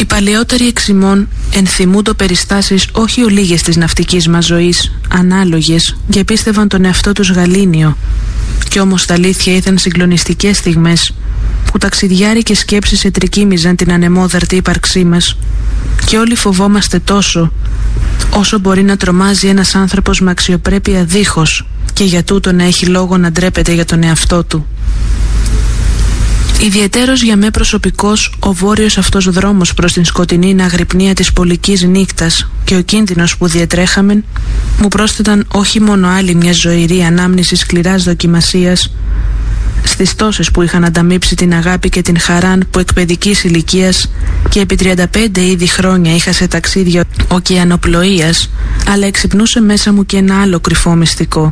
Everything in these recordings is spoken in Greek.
παλαιότεροι εξημών ενθυμούντο περιστάσεις όχι ολίγες της ναυτικής μας ζωής, ανάλογες, και πίστευαν τον εαυτό τους γαλήνιο. Κι όμως τα αλήθεια ήταν συγκλονιστικές στιγμές που ταξιδιάρικες σκέψεις ετρικίμιζαν την ανεμόδαρτη ύπαρξή μας, και όλοι φοβόμαστε τόσο όσο μπορεί να τρομάζει ένας άνθρωπος με αξιοπρέπεια δίχως και για τούτο να έχει λόγο να ντρέπεται για τον εαυτό του. Ιδιαιτέρως για μέ προσωπικός ο βόρειος αυτός δρόμος προς την σκοτεινή αγρυπνία της πολικής νύκτας και ο κίνδυνος που διατρέχαμεν μου πρόσθεταν όχι μόνο άλλη μια ζωηρή ανάμνηση σκληράς δοκιμασίας στις τόσες που είχαν ανταμείψει την αγάπη και την χαράν που εκ παιδικής ηλικίας και επί 35 ήδη χρόνια είχα σε ταξίδια ωκεανοπλοείας, αλλά εξυπνούσε μέσα μου και ένα άλλο κρυφό μυστικό.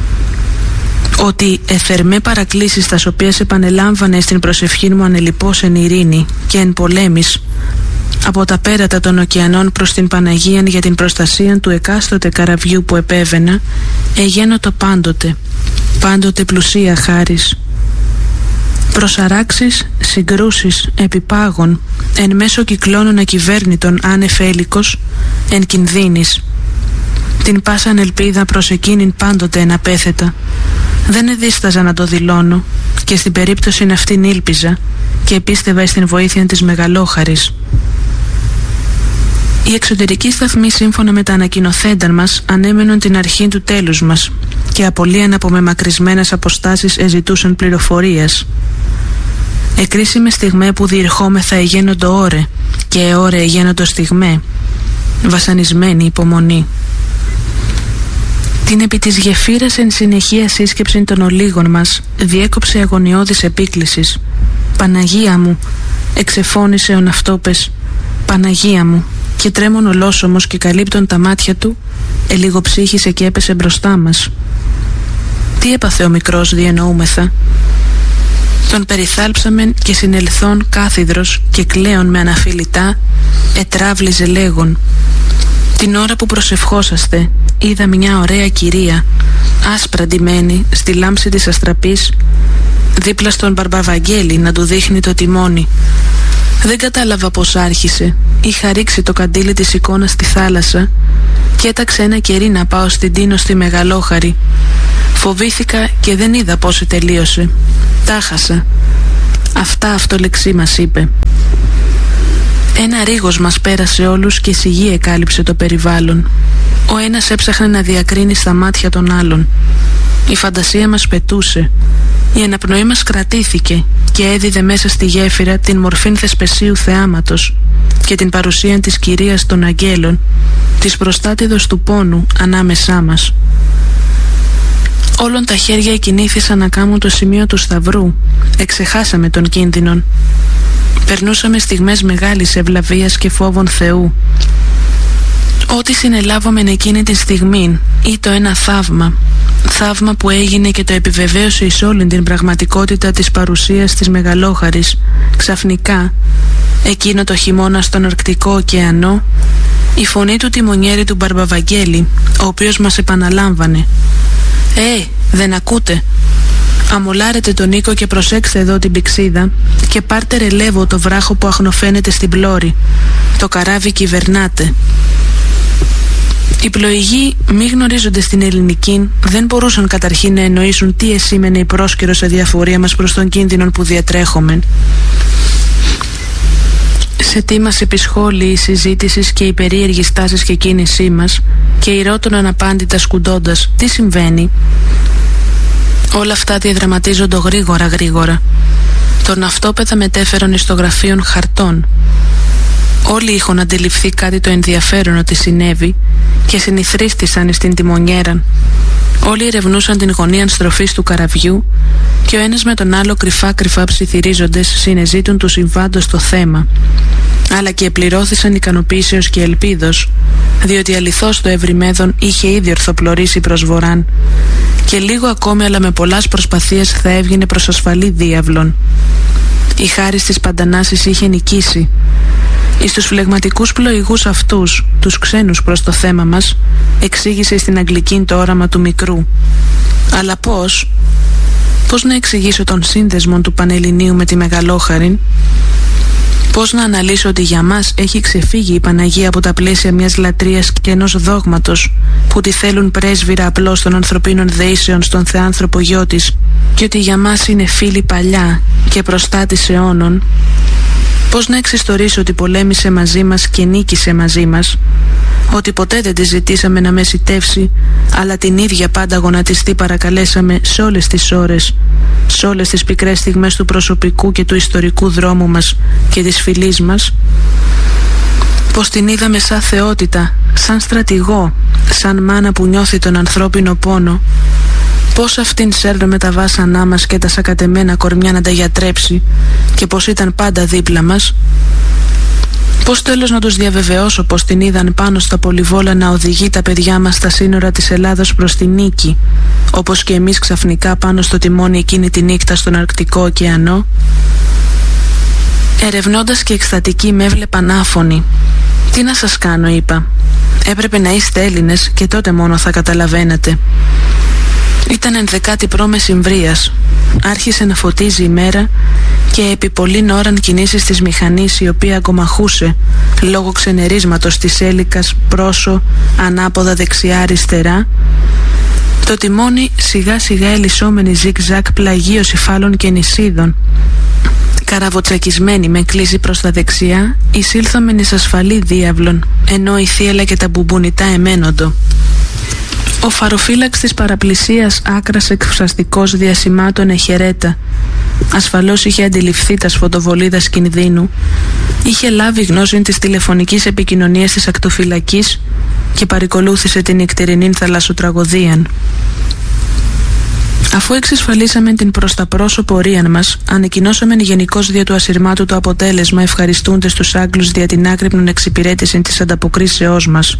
Ότι εφερμέ παρακλήσεις τας οποίες επανελάμβανε στην προσευχή μου ανελιπώς εν ειρήνη και εν πολέμης από τα πέρατα των ωκεανών προς την Παναγίαν για την προστασία του εκάστοτε καραβιού που επέβαινα, εγένοτο πάντοτε πλουσία χάρις. Προσαράξεις, συγκρούσεις, επιπάγων, εν μέσω κυκλώνων ακυβέρνητων άνευ έλικος, εν κινδύνης. Την πάσαν ελπίδα προς εκείνην πάντοτε εναπέθετα. Δεν εδίσταζα να το δηλώνω και στην περίπτωση αυτήν ήλπιζα και πίστευα στην βοήθεια της μεγαλόχαρης. Οι εξωτερικοί σταθμοί σύμφωνα με τα ανακοινοθέντα μας ανέμενον την αρχή του τέλους μας και απολύαν από μεμακρυσμένες αποστάσεις εζητούσαν πληροφορίας. Εκρίσιμε στιγμέ που διερχόμεθα εγένοντο ώρε και ώρε εγένοντο στιγμέ, βασανισμένη υπομονή. Την επί της γεφύρας εν συνεχεία σύσκεψη των ολίγων μας διέκοψε αγωνιώδης επίκλησης. «Παναγία μου», εξεφώνησε ο ναυτόπες, «Παναγία μου», και τρέμον ολόσωμος και καλύπτων τα μάτια του ελιγοψύχησε και έπεσε μπροστά μας. Τι έπαθε ο μικρός διεννοούμεθα? Τον περιθάλψαμεν και συνελθόν κάθιδρος και κλαίον με αναφιλητά ετράβλιζε λέγον: «Την ώρα που προσευχόσαστε είδα μια ωραία κυρία, άσπρα ντυμένη στη λάμψη της αστραπής, δίπλα στον Μπαρμπαβαγγέλη να του δείχνει το τιμόνι. Δεν κατάλαβα πως άρχισε. Είχα ρίξει το καντήλι της εικόνας στη θάλασσα και έταξε ένα κερί να πάω στην Τίνο στη Μεγαλόχαρη. Φοβήθηκα και δεν είδα πως τελείωσε. Τα χάσα. Αυτά αυτολεξή μας είπε. Ένα ρίγος μας πέρασε όλους και σιγή εκάλυψε το περιβάλλον. Ο ένας έψαχνε να διακρίνει στα μάτια των άλλων. Η φαντασία μας πετούσε. Η αναπνοή μας κρατήθηκε και έδιδε μέσα στη γέφυρα την μορφήν θεσπεσίου θεάματος και την παρουσία της κυρίας των αγγέλων, της προστάτηδος του πόνου ανάμεσά μας. Όλων τα χέρια εκινήθησαν να κάνουν το σημείο του σταυρού. Εξεχάσαμε τον κίνδυνον. Περνούσαμε στιγμές μεγάλης ευλαβίας και φόβων Θεού. Ό,τι συνελάβομεν εκείνη τη στιγμή ήταν ένα θαύμα που έγινε και το επιβεβαίωσε εις όλη την πραγματικότητα της παρουσίας της Μεγαλόχαρης. Ξαφνικά, εκείνο το χειμώνα στον Αρκτικό ωκεανό, η φωνή του τιμονιέρη του Μπαρμπαβαγγέλη, ο οποίος μας επαναλάμβανε: δεν ακούτε? Αμολάρετε τον Νίκο και προσέξτε εδώ την πηξίδα και πάρτε ρελεύω το βράχο που αχνοφαίνεται στην πλώρη. Το καράβι κυβερνάται». Οι πλοηγοί, μη γνωρίζοντες την ελληνική, δεν μπορούσαν καταρχήν να εννοήσουν τι εσήμενε η πρόσκαιρος αδιαφορία μας προς τον κίνδυνο που διατρέχομεν. Σε τι μας επισχόλη η συζήτηση και η περίεργη στάση και κίνησή μας, και η ρώτων αναπάντητα σκουντώντας τι συμβαίνει. Όλα αυτά διαδραματίζονται γρήγορα. Τον ναυτόπεδα μετέφεραν εις το γραφείον χαρτών. Όλοι είχαν αντιληφθεί κάτι το ενδιαφέρον ότι συνέβη και συνηθρίστησαν στην τιμονιέραν. Όλοι ερευνούσαν την γωνία στροφής του καραβιού και ο ένας με τον άλλο κρυφά ψιθυρίζοντες συνεζήτουν του συμβάντος το θέμα, αλλά και επληρώθησαν ικανοποίησεως και ελπίδος, διότι αληθώς το ευρυμέδον είχε ήδη ορθοπλωρήσει προς βοράν και λίγο ακόμη, αλλά με πολλάς προσπαθίες, θα έβγαινε προς ασφαλή διάβλον. Η χάρις της Παντανάσης είχε νικήσει. Εις τους φλεγματικούς πλοηγούς αυτούς, τους ξένους προς το θέμα μας, εξήγησε στην Αγγλική το όραμα του μικρού. Αλλά πώς να εξηγήσω τον σύνδεσμο του Πανελληνίου με τη Μεγαλόχαρη? Πώς να αναλύσω ότι για μας έχει ξεφύγει η Παναγία από τα πλαίσια μιας λατρείας και ενός δόγματος που τη θέλουν πρέσβυρα απλώς των ανθρωπίνων δεήσεων στον θεάνθρωπο γιο της, και ότι για μας είναι φίλη παλιά και προστάτης αιώνων? Πώς να εξιστορήσω ότι πολέμησε μαζί μας και νίκησε μαζί μας, ότι ποτέ δεν τη ζητήσαμε να μεσητεύσει, αλλά την ίδια πάντα γονατιστή παρακαλέσαμε σε όλες τις ώρες, σε όλες τις πικρές στιγμές του προσωπικού και του ιστορικού δρόμου μας και της φυλής μας? Πως την είδαμε σαν θεότητα, σαν στρατηγό, σαν μάνα που νιώθει τον ανθρώπινο πόνο? Πως αυτήν σέρνουμε τα βάσανά μας και τα σακατεμένα κορμιά να τα γιατρέψει, και πως ήταν πάντα δίπλα μας? Πως τέλος να τους διαβεβαιώσω πως την είδαν πάνω στα πολυβόλα να οδηγεί τα παιδιά μας στα σύνορα της Ελλάδος προς τη νίκη, όπως και εμείς ξαφνικά πάνω στο τιμόνι εκείνη τη νύχτα στον Αρκτικό ωκεανό? Ερευνώντας και εκστατικοί με έβλεπαν άφωνοι. «Τι να σας κάνω», είπα. «Έπρεπε να είστε Έλληνες και τότε μόνο θα καταλαβαίνετε». Ήταν 11η π.Μ. Άρχισε να φωτίζει η μέρα και επί πολλήν ώραν κινήσεις της μηχανής, η οποία αγκομαχούσε λόγω ξενερίσματος της έλικας πρόσω ανάποδα δεξιά-αριστερά, το τιμόνι σιγά σιγά ελισσόμενη ζικ-ζακ πλαγίωση φάλων και νησίδων. Καραβοτσακισμένη με κλίση προς τα δεξιά, εισήλθομεν εις ασφαλή διάβλων, ενώ η θύελα και τα μπουμπουνιτά εμένοντο. Ο φαροφύλαξ της παραπλησίας άκρας εκφραστικός διασημάτων εχαιρέτα. Ασφαλώς είχε αντιληφθεί τα σφωτοβολίδας κινδύνου, είχε λάβει γνώση της τηλεφωνικής επικοινωνίας της ακτοφυλακής και παρικολούθησε την νυχτερινή θαλασσοτραγωδίαν. Αφού εξασφαλίσαμε την προς τα πρόσω πορείαν μας, ανακοινώσαμεν γενικώς δια του ασυρμάτου το αποτέλεσμα, ευχαριστούντες τους Άγγλους δια την άκρυπνον εξυπηρέτηση της ανταποκρίσεώς μας.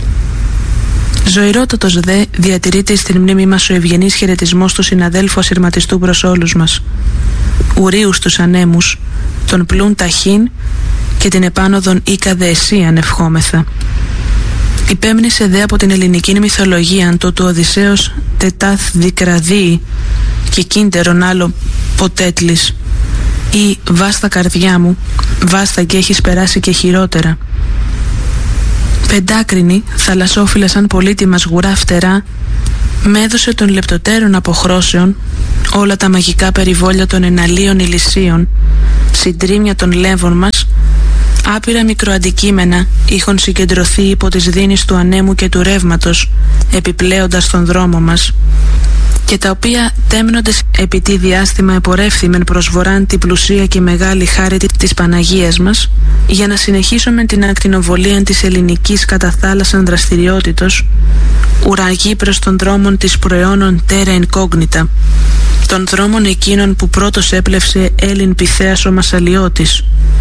Ζωηρότατος δε διατηρείται στην μνήμη μας ο ευγενής χαιρετισμός του συναδέλφου ασυρματιστού προς όλους μας. Ουρίους τους ανέμους, τον πλούν ταχύν και την επάνωδον οίκαδε εσίαν ευχόμεθα. Υπέμνησε δε από την ελληνική μυθολογία το του Οδυσσέως τετάθ δικραδί και κίντερον άλλο ποτέτλης, ή βάστα καρδιά μου, βάστα και έχεις περάσει και χειρότερα. Πεντάκρινη, θαλασσόφυλλα σαν πολύτιμα σγουρά φτερά, με έδωσε των λεπτοτέρων αποχρώσεων όλα τα μαγικά περιβόλια των εναλίων ηλυσίων, συντρίμια των λέμβων μας, άπειρα μικροαντικείμενα είχον συγκεντρωθεί υπό τις δίνεις του ανέμου και του ρεύματος, επιπλέοντας τον δρόμο μας, και τα οποία τέμνοντες επί τι διάστημα επορεύθημεν προς βοράν την πλουσία και μεγάλη χάρη της Παναγίας μας, για να συνεχίσουμε την ακτινοβολία της ελληνικής κατά θάλασσαν δραστηριότητος, ουραγή προς των δρόμων της προαιώνων terra incognita, των δρόμων εκείνων που πρώτος έπλευσε Έλλην Πυθέας ο Μασσαλιώτης,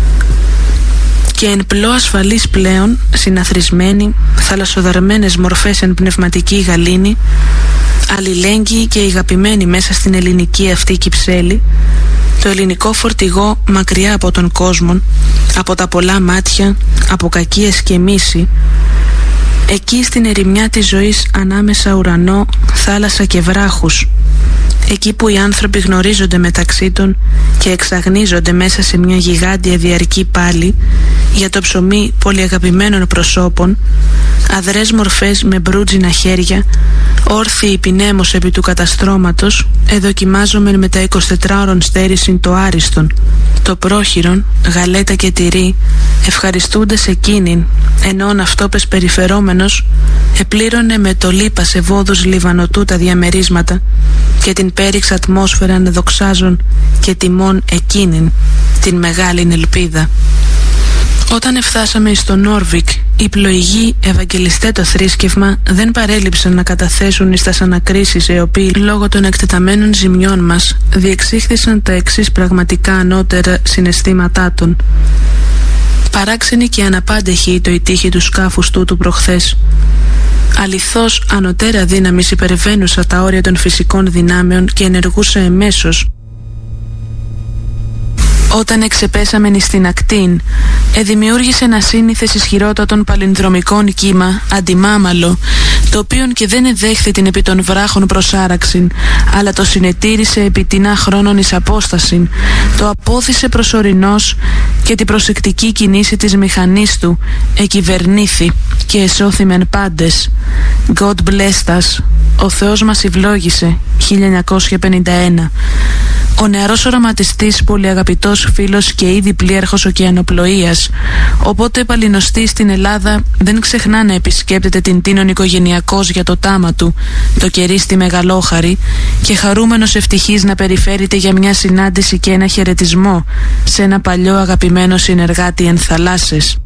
και εν πλώ ασφαλής πλέον, συναθρισμένοι, θαλασσοδαρμένες μορφές εν πνευματική γαλήνη, αλληλέγγυοι και αγαπημένοι μέσα στην ελληνική αυτή κυψέλη, το ελληνικό φορτηγό μακριά από τον κόσμο, από τα πολλά μάτια, από κακίες και μίση, εκεί στην ερημιά της ζωής ανάμεσα ουρανό, θάλασσα και βράχους, εκεί που οι άνθρωποι γνωρίζονται μεταξύ των και εξαγνίζονται μέσα σε μια γιγάντια διαρκή πάλη για το ψωμί πολυαγαπημένων προσώπων, αδρές μορφές με μπρούτζινα χέρια, όρθιοι πινέμος επί του καταστρώματος, εδοκιμάζομεν με τα 24ωρων στέρησιν το άριστον, το πρόχειρον, γαλέτα και τυρί, ευχαριστούνται εκείνην, ενώ αυτόπες περιφερόμενος επλήρωνε με το λίπα σε βόδους λιβανοτού τα διαμερίσματα και την πέριξ ατμόσφαιρα δοξάζων και τιμών εκείνην, την μεγάλην ελπίδα. Όταν εφτάσαμε στο Νόρβικ, οι πλοηγοί Ευαγγελιστέ το θρήσκευμα δεν παρέλειψαν να καταθέσουν εις τας ανακρίσεις, οι οποίοι λόγω των εκτεταμένων ζημιών μας διεξήχθησαν τα εξής πραγματικά ανώτερα συναισθήματά των. Παράξενη και αναπάντεχη το η τύχη του σκάφους τούτου προχθές. Αληθώς ανωτέρα δύναμης υπερβαίνουσα τα όρια των φυσικών δυνάμεων και ενεργούσα εμέσως. Όταν εξεπέσαμεν στην ακτήν, εδημιούργησε ένα σύνηθες ισχυρότατον παλινδρομικών κύμα, αντιμάμαλο, το οποίον και δεν εδέχθη την επί των βράχων προσάραξην, αλλά το συνετήρησε επί τινά χρόνων εις απόστασιν, το απόθυσε προσωρινός και την προσεκτική κινήση της μηχανής του εκυβερνήθη και εσώθημεν πάντες. God bless us. Ο Θεός μας ευλόγησε. 1951. Ο νεαρός οραματιστής, πολυαγαπητός φίλος και ήδη πλήρχος ωκεανοπλοείας, οπότε παλινοστής στην Ελλάδα, δεν ξεχνά να επισκέπτεται την Τίνον οικογενειακός για το τάμα του, το κερί στη Μεγαλόχαρη, και χαρούμενος ευτυχής να περιφέρεται για μια συνάντηση και ένα χαιρετισμό σε ένα παλιό αγαπημένο συνεργάτη εν θαλάσσες.